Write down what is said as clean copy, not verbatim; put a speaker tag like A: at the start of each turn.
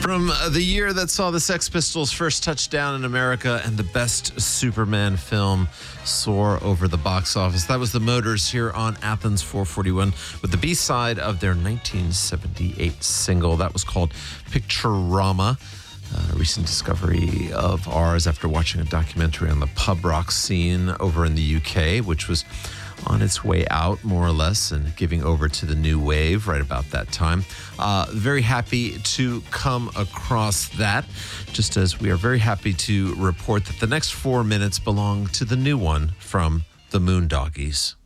A: From the year that saw the Sex Pistols' first touchdown in America and the best Superman film soar over the box office, that was the Motors here on Athens 441 with the B-side of their 1978 single. That was called Picturama. A recent discovery of ours after watching a documentary on the pub rock scene over in the UK, which was on its way out, more or less, and giving over to the new wave right about that time. Very happy to come across that, just as we are very happy to report that the next 4 minutes belong to the new one from the Moondoggies.